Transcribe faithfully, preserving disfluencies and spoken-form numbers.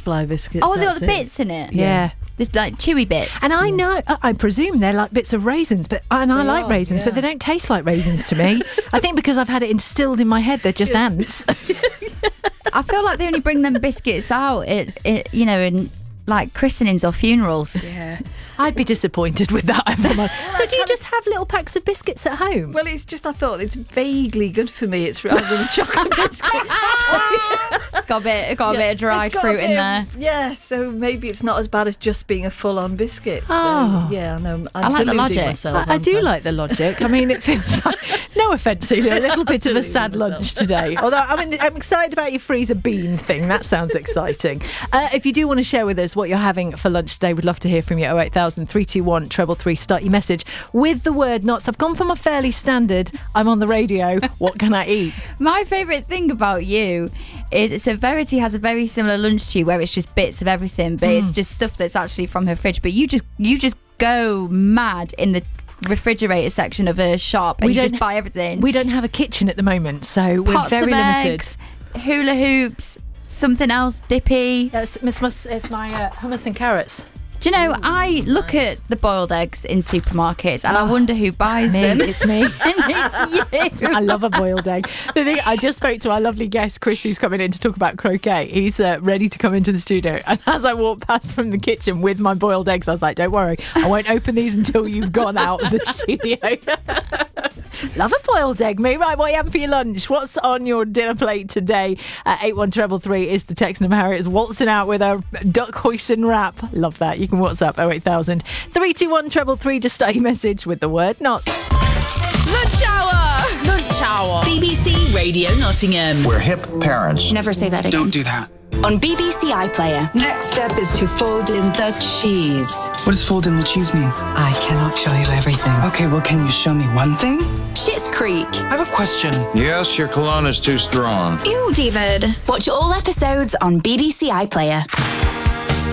butterfly biscuits. Oh, they've got that's the it. bits in it. Yeah. There's like chewy bits. And I know, I presume they're like bits of raisins, but and I They like are, raisins, yeah. but they don't taste like raisins to me. I think because I've had it instilled in my head, they're just ants. I feel like they only bring them biscuits out, it, it, you know, in like christenings or funerals. Yeah. I'd be disappointed with that. So do you just have little packs of biscuits at home? Well, it's just I thought it's vaguely good for me. It's rather than a chocolate biscuit. It's got a bit, it's got a Yeah, bit of dried it's got a fruit bit in of- there. Yeah, so maybe it's not as bad as just being a full-on biscuit. So, Oh. yeah, I know. I'm I like the deluding logic. myself, I, I aren't do like the logic. I mean, it feels like, no offence, Celia, a little bit of a sad Deluding lunch myself. today. Although I mean, I'm excited about your freezer bean thing. That sounds exciting. Uh, if you do want to share with us what you're having for lunch today, we'd love to hear from you. oh eight thousand, three two one, treble three. Start your message with the word nuts. I've gone for my fairly standard. I'm on the radio. What can I eat? My favourite thing about you is so Verity has a very similar lunch to you where it's just bits of everything, but Mm. it's just stuff that's actually from her fridge. But you just you just go mad in the refrigerator section of a shop and We you don't- just buy everything. We don't have a kitchen at the moment, so we're Pots very of limited. eggs, hula hoops, something else dippy. It's, it's, my, it's my uh, hummus and carrots. Do you know, I look at the boiled eggs in supermarkets and I wonder who buys Me, them. it's me. And it's you. I love a boiled egg. The thing, I just spoke to our lovely guest, Chris, who's coming in to talk about croquet. He's uh, ready to come into the studio. And as I walked past from the kitchen with my boiled eggs, I was like, don't worry, I won't open these until you've gone out of the studio. Love a boiled egg, me. Right, what are you having for your lunch? What's on your dinner plate today? Uh, eight one treble three is the text number. Harriet's waltzing out with a duck hoisin wrap. Love that. You can WhatsApp oh eight thousand, three two one, treble three. Just start your message with the word nuts. Lunch hour! Lunch hour! B B C Radio Nottingham. We're hip parents. Never say that again. Don't do that. On B B C iPlayer. Next step is to fold in the cheese. What does fold in the cheese mean? I cannot show you everything. Okay, well, can you show me one thing? Schitt's Creek. I have a question. Yes, your cologne is too strong. Ew, David. Watch all episodes on B B C iPlayer.